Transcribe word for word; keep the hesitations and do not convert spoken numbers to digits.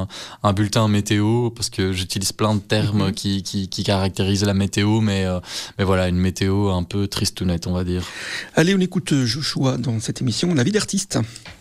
un, un bulletin météo, parce que j'utilise plein de termes mmh. qui, qui, qui caractérisent la météo, mais, euh, mais voilà, une météo un peu tristounette, on va dire. Allez, on écoute Joshua dans cette émission La vie d'artiste.